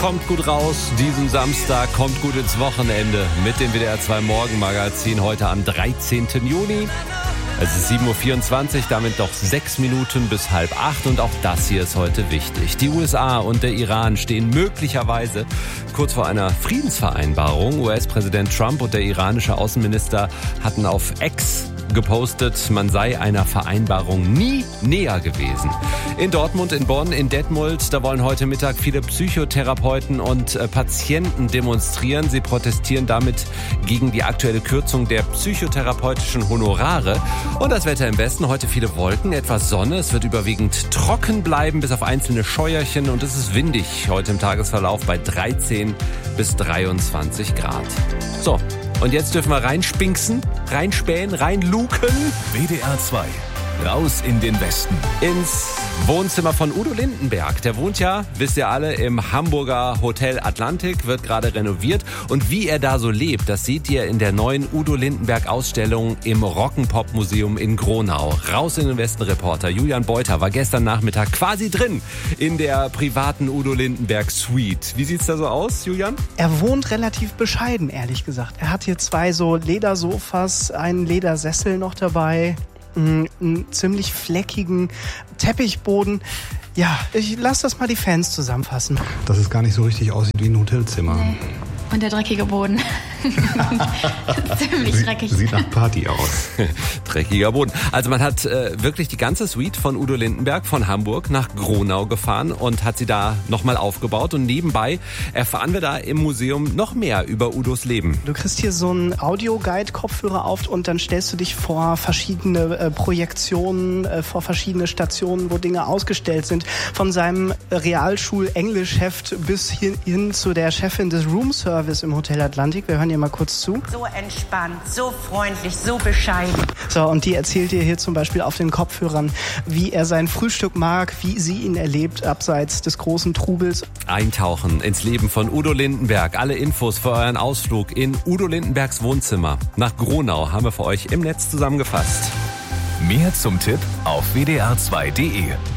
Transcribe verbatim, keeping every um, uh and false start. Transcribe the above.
Kommt gut raus diesen Samstag, kommt gut ins Wochenende mit dem W D R zwei Morgenmagazin heute am dreizehnten Juni. Es ist sieben Uhr vierundzwanzig, damit noch sechs Minuten bis halb acht und auch das hier ist heute wichtig. Die U S A und der Iran stehen möglicherweise kurz vor einer Friedensvereinbarung. U S-Präsident Trump und der iranische Außenminister hatten auf X gepostet, man sei einer Vereinbarung nie näher gewesen. In Dortmund, in Bonn, in Detmold, da wollen heute Mittag viele Psychotherapeuten und äh, Patienten demonstrieren. Sie protestieren damit gegen die aktuelle Kürzung der psychotherapeutischen Honorare. Und das Wetter im Westen, heute viele Wolken, etwas Sonne. Es wird überwiegend trocken bleiben, bis auf einzelne Scheuerchen. Und es ist windig heute im Tagesverlauf bei dreizehn bis dreiundzwanzig Grad. So. Und jetzt dürfen wir reinspinksen, reinspähen, reinluken. W D R zwei. Raus in den Westen. Ins Wohnzimmer von Udo Lindenberg. Der wohnt ja, wisst ihr alle, im Hamburger Hotel Atlantik, wird gerade renoviert. Und wie er da so lebt, das seht ihr in der neuen Udo Lindenberg Ausstellung im Rock'n'Pop Museum in Gronau. Raus in den Westen Reporter Julian Beuter war gestern Nachmittag quasi drin in der privaten Udo Lindenberg Suite. Wie sieht's da so aus, Julian? Er wohnt relativ bescheiden, ehrlich gesagt. Er hat hier zwei so Ledersofas, einen Ledersessel noch dabei, einen ziemlich fleckigen Teppichboden. Ja, ich lass das mal die Fans zusammenfassen. Dass es gar nicht so richtig aussieht wie ein Hotelzimmer. Nee. Und der dreckige Boden. Ziemlich dreckig. Sieht nach Party aus. Dreckiger Boden. Also man hat äh, wirklich die ganze Suite von Udo Lindenberg von Hamburg nach Gronau gefahren und hat sie da nochmal aufgebaut. Und nebenbei erfahren wir da im Museum noch mehr über Udos Leben. Du kriegst hier so einen Audio-Guide-Kopfhörer auf und dann stellst du dich vor verschiedene äh, Projektionen, äh, vor verschiedene Stationen, wo Dinge ausgestellt sind. Von seinem Realschul-Englischheft bis hin, hin zu der Chefin des Roomservice im Hotel Atlantik. Wir hören ihr mal kurz zu. So entspannt, so freundlich, so bescheiden. So, und die erzählt dir hier zum Beispiel auf den Kopfhörern, wie er sein Frühstück mag, wie sie ihn erlebt, abseits des großen Trubels. Eintauchen ins Leben von Udo Lindenberg. Alle Infos für euren Ausflug in Udo Lindenbergs Wohnzimmer nach Gronau haben wir für euch im Netz zusammengefasst. Mehr zum Tipp auf w d r zwei punkt d e.